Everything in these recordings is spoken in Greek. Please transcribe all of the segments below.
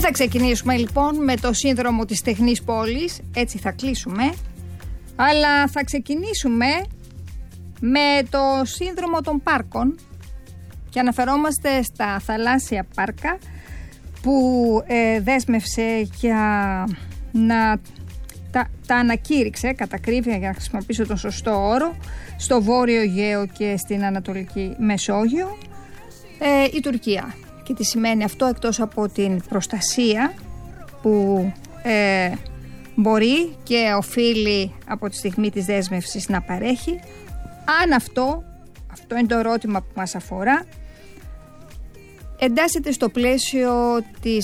θα ξεκινήσουμε λοιπόν με το σύνδρομο της τεχνής πόλης, έτσι θα κλείσουμε, αλλά θα ξεκινήσουμε με το σύνδρομο των πάρκων και αναφερόμαστε στα θαλάσσια πάρκα που δέσμευσε για να τα ανακήρυξε κατά ακρίβεια, για να χρησιμοποιήσω τον σωστό όρο, στο Βόρειο Αιγαίο και στην Ανατολική Μεσόγειο η Τουρκία. Και τι σημαίνει αυτό, εκτός από την προστασία που μπορεί και οφείλει από τη στιγμή της δέσμευσης να παρέχει, αν αυτό είναι το ερώτημα που μας αφορά, εντάσσεται στο πλαίσιο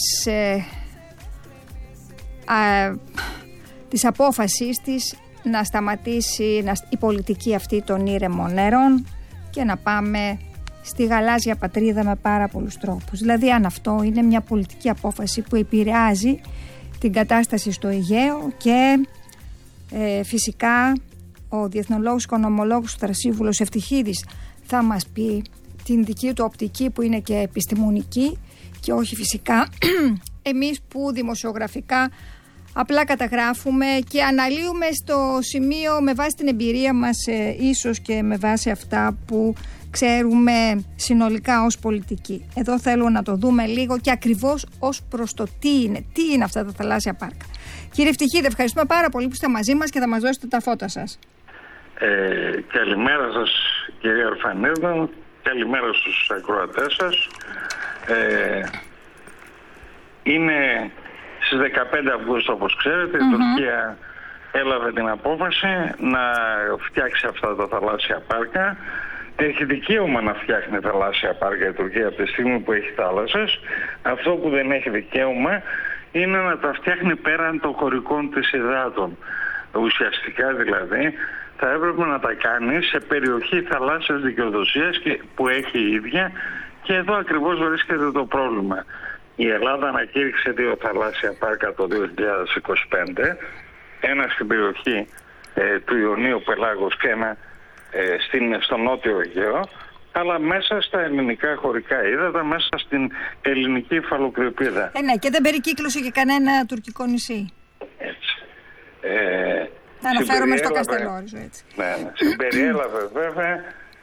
της απόφασης της να σταματήσει η πολιτική αυτή των ήρεμων νερών και να πάμε στη γαλάζια πατρίδα με πάρα πολλούς τρόπους. Δηλαδή, αν αυτό είναι μια πολιτική απόφαση που επηρεάζει την κατάσταση στο Αιγαίο και φυσικά ο διεθνολόγος οικονομολόγος του Θρασίβουλος Ευτυχίδης θα μας πει την δική του οπτική που είναι και επιστημονική και όχι φυσικά εμείς που δημοσιογραφικά απλά καταγράφουμε και αναλύουμε στο σημείο με βάση την εμπειρία μας, ίσως και με βάση αυτά που ξέρουμε συνολικά ως πολιτική. Εδώ θέλω να το δούμε λίγο και ακριβώς ως προς το τι είναι αυτά τα θαλάσσια πάρκα. Κύριε Ευτυχίδη, ευχαριστούμε πάρα πολύ που είστε μαζί μας και θα μας δώσετε τα φώτα σας. Καλημέρα σας κυρία Ορφανίδου, καλημέρα στους ακροατές σας. Είναι στις 15 Αυγούστου, όπως ξέρετε, η Τουρκία έλαβε την απόφαση να φτιάξει αυτά τα θαλάσσια πάρκα. Έχει δικαίωμα να φτιάχνει θαλάσσια πάρκα η Τουρκία από τη στιγμή που έχει θάλασσες. Αυτό που δεν έχει δικαίωμα είναι να τα φτιάχνει πέραν των χωρικών της υδάτων. Ουσιαστικά δηλαδή θα έπρεπε να τα κάνει σε περιοχή θαλάσσιας δικαιοδοσίας που έχει η ίδια, και εδώ ακριβώς βρίσκεται το πρόβλημα. Η Ελλάδα ανακήρυξε 2 θαλάσσια πάρκα το 2025, ένα στην περιοχή του Ιωνίου Πελάγος και ένα στο Νότιο Αιγαίο, αλλά μέσα στα ελληνικά χωρικά ύδατα, μέσα στην ελληνική υφαλοκρηπίδα. Ναι, και δεν περικύκλωσε και κανένα τουρκικό νησί. Έτσι. Αναφέρομαι στο Καστελόριζο, έτσι. Ναι. Συμπεριέλαβε βέβαια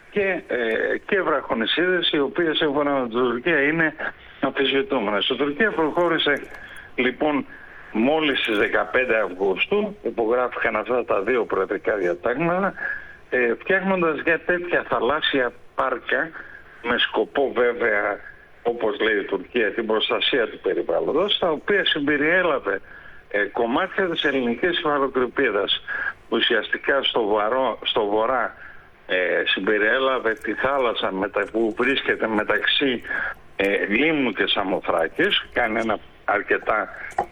και βραχονησίδες, οι οποίες σύμφωνα με την Τουρκία είναι αμφισβητούμενες. Η Τουρκία προχώρησε λοιπόν μόλις στις 15 Αυγούστου, υπογράφηκαν αυτά τα 2 προεδρικά διατάγματα, φτιάχνοντας για τέτοια θαλάσσια πάρκα με σκοπό βέβαια, όπως λέει η Τουρκία, την προστασία του περιβάλλοντος, τα οποία συμπεριέλαβε κομμάτια της ελληνικής υφαλοκρηπίδας. Ουσιαστικά στο βορρά συμπεριέλαβε τη θάλασσα που βρίσκεται μεταξύ Λίμνου και Σαμοθράκης, κάνει ένα αρκετά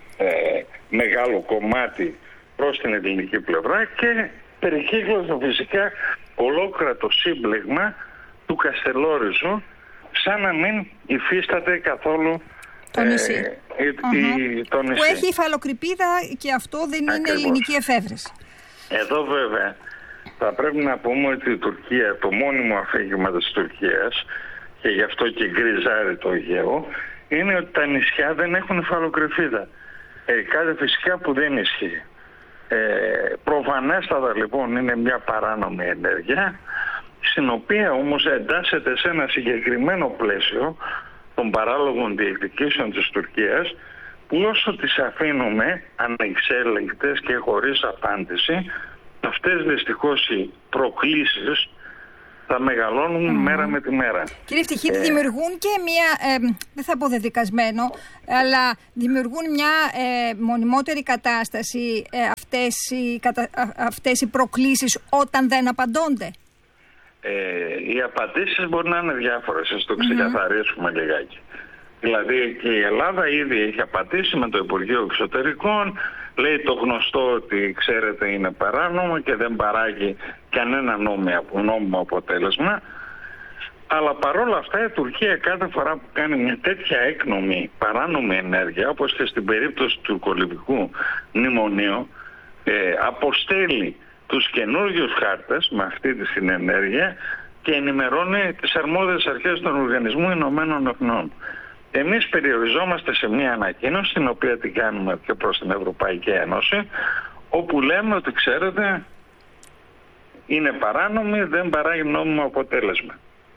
μεγάλο κομμάτι προς την ελληνική πλευρά, και περικύκλωσε φυσικά ολόκληρο το σύμπλεγμα του Καστελόριζου, σαν να μην υφίσταται καθόλου το νησί. Το νησί. Που έχει υφαλοκρηπίδα και αυτό δεν είναι ελληνική εφεύρεση. Εδώ βέβαια θα πρέπει να πούμε ότι η Τουρκία, το μόνιμο αφήγημα της Τουρκίας, και γι' αυτό και γκριζάρει το Αιγαίο, είναι ότι τα νησιά δεν έχουν υφαλοκρηπίδα. Κάτι φυσικά που δεν ισχύει. Προφανέστατα λοιπόν είναι μια παράνομη ενέργεια, στην οποία όμως εντάσσεται σε ένα συγκεκριμένο πλαίσιο των παράλογων διεκδικήσεων της Τουρκίας, που όσο τις αφήνουμε ανεξέλεγκτες και χωρίς απάντηση, αυτές δυστυχώς οι προκλήσεις θα μεγαλώνουν μέρα με τη μέρα. Κύριε Ευτυχίδη, δημιουργούν και μια, δεν θα πω δεδικασμένο, αλλά δημιουργούν μια μονιμότερη κατάσταση αυτές οι προκλήσεις όταν δεν απαντώνται. Οι απαντήσεις μπορεί να είναι διάφορες, ας το ξεκαθαρίσουμε λιγάκι. Δηλαδή και η Ελλάδα ήδη έχει απαντήσει με το Υπουργείο Εξωτερικών, λέει το γνωστό ότι ξέρετε είναι παράνομο και δεν παράγει κανένα νόμιμο αποτέλεσμα. Αλλά παρόλα αυτά η Τουρκία κάθε φορά που κάνει μια τέτοια έκνομη παράνομη ενέργεια, όπως και στην περίπτωση του τουρκολιβικού μνημονίου, αποστέλει τους καινούργιους χάρτες με αυτή την ενέργεια και ενημερώνει τις αρμόδιες αρχές των Οργανισμού Ηνωμένων Εθνών. Εμείς περιοριζόμαστε σε μια ανακοίνωση, την οποία την κάνουμε και προς την Ευρωπαϊκή Ένωση, όπου λέμε ότι ξέρετε, είναι παράνομη, δεν παράγει νόμιμο αποτέλεσμα.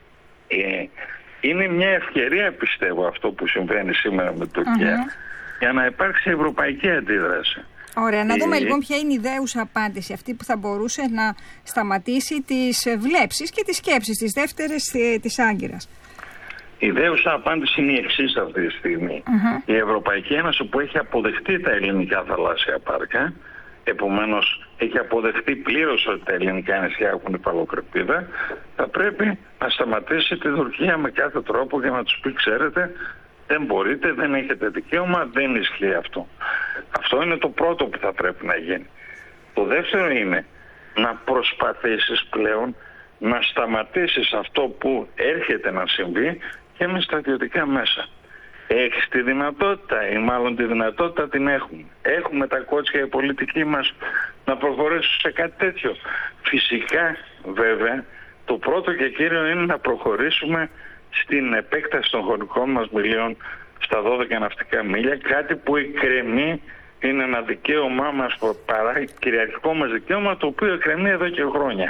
Είναι μια ευκαιρία, πιστεύω, αυτό που συμβαίνει σήμερα με την Τουρκία, για να υπάρξει ευρωπαϊκή αντίδραση. Ωραία, να δούμε λοιπόν ποια είναι η ιδέουσα απάντηση, αυτή που θα μπορούσε να σταματήσει τις βλέψεις και τις σκέψεις, τις δεύτερες της Άγκυρας. Η ιδέουσα απάντηση είναι η εξής αυτή τη στιγμή. Η Ευρωπαϊκή Ένωση, που έχει αποδεχτεί τα ελληνικά θαλάσσια πάρκα, επομένως έχει αποδεχτεί πλήρως ότι τα ελληνικά νησιά έχουν υφαλοκρηπίδα, θα πρέπει να σταματήσει τη Τουρκία με κάθε τρόπο για να τους πει, ξέρετε, δεν μπορείτε, δεν έχετε δικαίωμα, δεν ισχύει αυτό. Αυτό είναι το πρώτο που θα πρέπει να γίνει. Το δεύτερο είναι να προσπαθήσεις πλέον να σταματήσεις αυτό που έρχεται να συμβεί και με στρατιωτικά μέσα. Έχεις τη δυνατότητα, ή μάλλον τη δυνατότητα την έχουμε. Έχουμε τα κότσια, οι πολιτικοί μας, να προχωρήσουν σε κάτι τέτοιο. Φυσικά, βέβαια, το πρώτο και κύριο είναι να προχωρήσουμε στην επέκταση των χωρικών μας μιλίων στα 12 ναυτικά μίλια, κάτι που εκκρεμεί, είναι ένα δικαίωμά μας, κυριαρχικό μας δικαίωμα, το οποίο εκκρεμεί εδώ και χρόνια.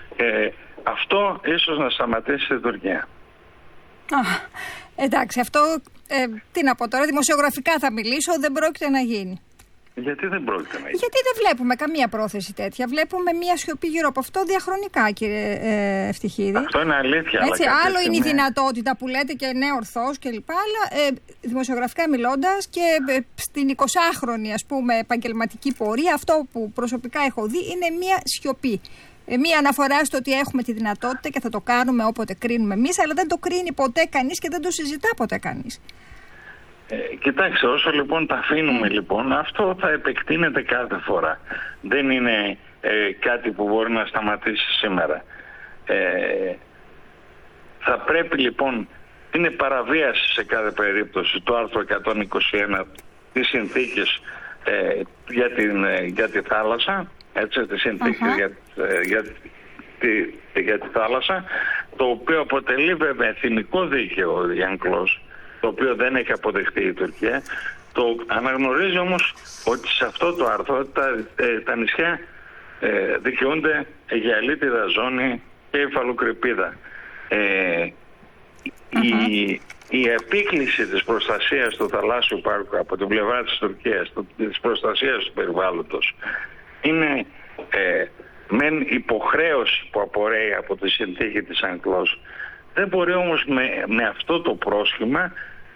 Αυτό ίσως να σταματήσει την Τουρκία. Εντάξει, αυτό τι να πω τώρα, δημοσιογραφικά θα μιλήσω, δεν πρόκειται να γίνει. Γιατί δεν πρόκειται να γίνει? Γιατί δεν βλέπουμε καμία πρόθεση τέτοια. Βλέπουμε μια σιωπή γύρω από αυτό διαχρονικά, κύριε Ευτυχίδη. Αυτό είναι αλήθεια. Έτσι, άλλο είναι η δυνατότητα που λέτε και ναι, ορθώς κλπ. Αλλά δημοσιογραφικά μιλώντας και στην 20χρονη, ας πούμε, επαγγελματική πορεία, αυτό που προσωπικά έχω δει είναι μια σιωπή. Μία αναφορά στο ότι έχουμε τη δυνατότητα και θα το κάνουμε όποτε κρίνουμε εμείς, αλλά δεν το κρίνει ποτέ κανείς και δεν το συζητά ποτέ κανείς. Κοιτάξτε, όσο λοιπόν τα αφήνουμε λοιπόν, αυτό θα επεκτείνεται κάθε φορά. Δεν είναι κάτι που μπορεί να σταματήσει σήμερα. Θα πρέπει λοιπόν, είναι παραβίαση σε κάθε περίπτωση το άρθρο 121 της συνθήκης για τη θάλασσα, έτσι, τις συνθήκες για τη θάλασσα, το οποίο αποτελεί βέβαια εθνικό δίκαιο, η UNCLOS, το οποίο δεν έχει αποδεχτεί η Τουρκία. Το αναγνωρίζει όμως ότι σε αυτό το άρθρο τα νησιά δικαιούνται για αλίτιδα ζώνη και υφαλοκρηπίδα. Η επίκληση της προστασίας του θαλάσσιου πάρκου από την πλευρά της Τουρκίας, της προστασίας του περιβάλλοντος, είναι μεν υποχρέωση που απορρέει από τη συνθήκη της UNCLOS. Δεν μπορεί όμως με αυτό το πρόσχημα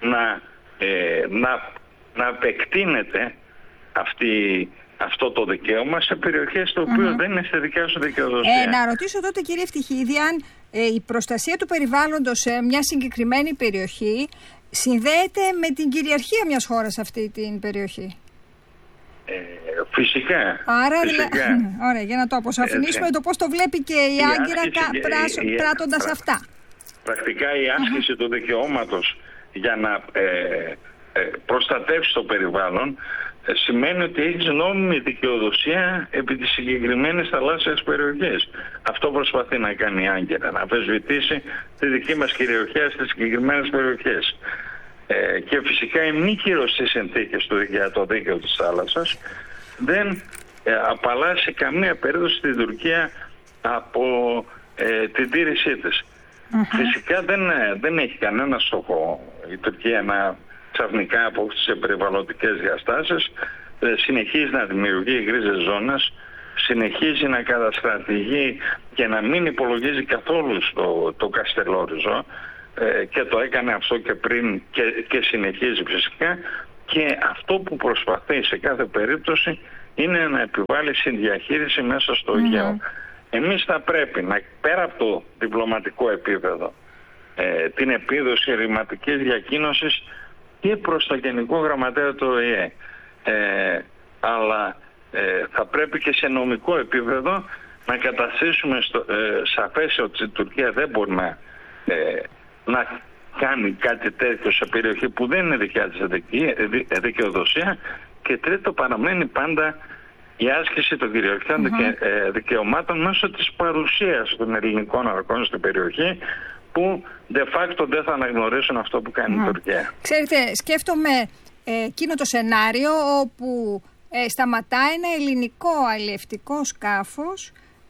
να επεκτείνεται αυτό το δικαίωμα σε περιοχές το οποίο δεν είναι στη δικιά σου δικαιοδοσία. Να ρωτήσω τότε, κύριε Ευτυχίδη, αν η προστασία του περιβάλλοντος σε μια συγκεκριμένη περιοχή συνδέεται με την κυριαρχία μιας χώρας σε αυτή την περιοχή. Φυσικά. Άρα, ωραία, για να το αποσαφηνίσουμε το πώς το βλέπει και η Άγκυρα πράττοντας αυτά. Πρακτικά η άσκηση του δικαιώματος για να προστατεύσει το περιβάλλον σημαίνει ότι έχεις νόμιμη δικαιοδοσία επί της συγκεκριμένης θαλάσσιας περιοχής. Αυτό προσπαθεί να κάνει η Άγκυρα, να αμφισβητήσει τη δική μας κυριαρχία στις συγκεκριμένες περιοχές. Και φυσικά η μη κύρωση στις συνθήκες για το δίκαιο της θάλασσας δεν απαλλάσσει καμία περίπτωση στην Τουρκία από την τήρησή της. Φυσικά δεν έχει κανένα στόχο η Τουρκία να ξαφνικά αποκτήσει περιβαλλοντικές διαστάσεις, συνεχίζει να δημιουργεί γκρίζες ζώνες, συνεχίζει να καταστρατηγεί και να μην υπολογίζει καθόλου το καστελόριζο, και το έκανε αυτό και πριν και συνεχίζει φυσικά, και αυτό που προσπαθεί σε κάθε περίπτωση είναι να επιβάλλει συνδιαχείριση μέσα στο Αιγαίο. Εμείς θα πρέπει πέρα από το διπλωματικό επίπεδο, την επίδοση ρηματικής διακοίνωσης και προς το Γενικό Γραμματέα του ΟΗΕ, αλλά θα πρέπει και σε νομικό επίπεδο να καταστήσουμε σαφές ότι η Τουρκία δεν μπορεί να κάνει κάτι τέτοιο σε περιοχή που δεν είναι δικιά της δικαιοδοσία, και τρίτο, παραμένει πάντα η άσκηση των κυριαρχικών δικαιωμάτων μέσω της παρουσίας των ελληνικών αρχών στην περιοχή, που de facto δεν θα αναγνωρίσουν αυτό που κάνει η Τουρκία. Ξέρετε, σκέφτομαι εκείνο το σενάριο όπου σταματάει ένα ελληνικό αλλιευτικό σκάφος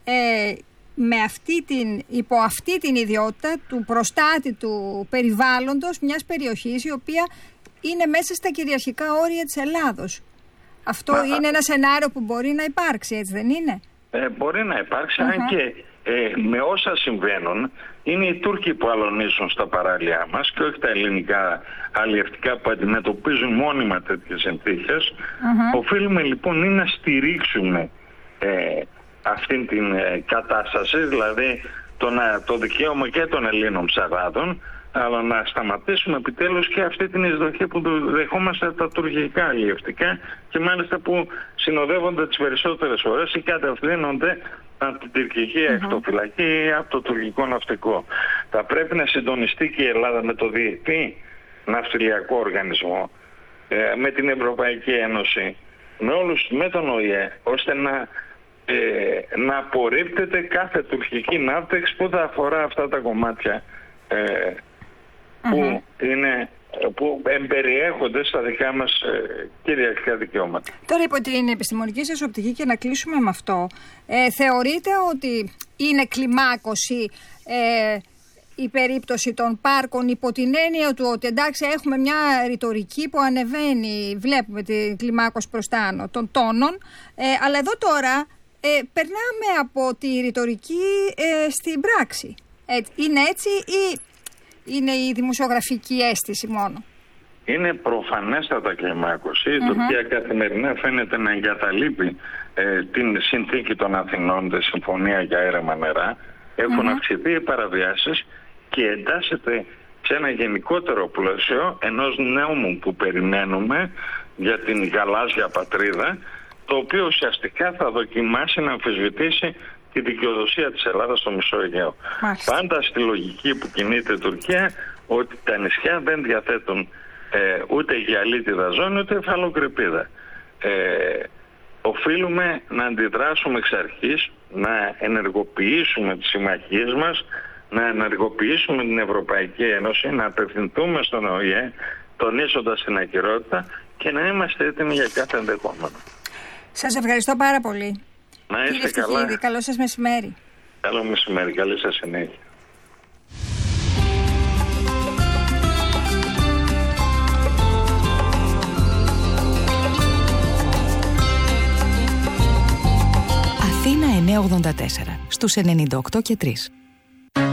υπό αυτή την ιδιότητα του προστάτη του περιβάλλοντος μιας περιοχής η οποία είναι μέσα στα κυριαρχικά όρια της Ελλάδος. Αυτό είναι ένα σενάριο που μπορεί να υπάρξει, έτσι δεν είναι? Μπορεί να υπάρξει, αν και με όσα συμβαίνουν είναι οι Τούρκοι που αλωνίζουν στα παράλια μας και όχι τα ελληνικά αλλιευτικά που αντιμετωπίζουν μόνιμα τέτοιες συνθήκες. Οφείλουμε λοιπόν ή να στηρίξουμε αυτήν την κατάσταση, δηλαδή το δικαίωμα και των Ελλήνων ψαράδων, αλλά να σταματήσουμε επιτέλους και αυτή την εισδοχή που δεχόμαστε τα τουρκικά αλλιευτικά και μάλιστα που συνοδεύονται τις περισσότερες φορές ή κατευθύνονται από την τουρκική ακτοφυλακή ή από το τουρκικό ναυτικό. Θα πρέπει να συντονιστεί και η Ελλάδα με το Διεθνή Ναυτιλιακό Οργανισμό, με την Ευρωπαϊκή Ένωση, με τον ΟΗΕ, ώστε να απορρίπτεται κάθε τουρκική ναύτεξη που θα αφορά αυτά τα κομμάτια που εμπεριέχονται στα δικά μας κυριαρχικά δικαιώματα. Τώρα, υπό την επιστημονική σας οπτική, και να κλείσουμε με αυτό, θεωρείτε ότι είναι κλιμάκωση η περίπτωση των πάρκων, υπό την έννοια του ότι εντάξει, έχουμε μια ρητορική που ανεβαίνει, βλέπουμε την κλιμάκωση προς τα άνω των τόνων, αλλά εδώ τώρα περνάμε από τη ρητορική στην πράξη. Είναι έτσι ή είναι η δημοσιογραφική αίσθηση μόνο? Είναι προφανέστατα κλιμάκωση. Η Τουρκία καθημερινά φαίνεται να εγκαταλείπει την συνθήκη των Αθηνών, τη Συμφωνία για Έρεμα Νερά. Έχουν αυξηθεί οι παραβιάσεις και εντάσσεται σε ένα γενικότερο πλαίσιο ενός νόμου που περιμένουμε για την γαλάζια πατρίδα, το οποίο ουσιαστικά θα δοκιμάσει να αμφισβητήσει τη δικαιοδοσία της Ελλάδας στο Μισό Αιγαίο. Πάντα στη λογική που κινείται η Τουρκία, ότι τα νησιά δεν διαθέτουν ούτε γυαλίτιδα ζώνη ούτε υφαλοκρηπίδα. Οφείλουμε να αντιδράσουμε εξ αρχής, να ενεργοποιήσουμε τις συμμαχίες μας, να ενεργοποιήσουμε την Ευρωπαϊκή Ένωση, να απευθυνθούμε στον ΟΗΕ, τονίζοντας την ακυρότητα και να είμαστε έτοιμοι για κάθε ενδεχόμενο. Σας ευχαριστώ πάρα πολύ. Να είστε καλά. Καλό σας μεσημέρι. Καλό μεσημέρι. Καλή σας συνέχεια. Αθήνα 984 στους 98 και 3.